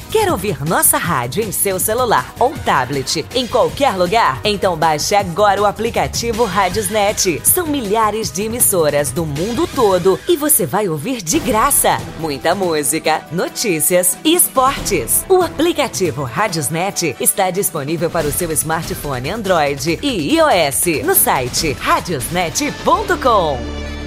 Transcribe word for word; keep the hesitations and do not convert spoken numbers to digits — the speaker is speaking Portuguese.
Quer ouvir nossa rádio em seu celular ou tablet, em qualquer lugar? Então baixe agora o aplicativo Radiosnet. São milhares de emissoras do mundo todo e você vai ouvir de graça muita música, notícias e esportes. O aplicativo Radiosnet está disponível para o seu smartphone Android e iOS no site radiosnet ponto com.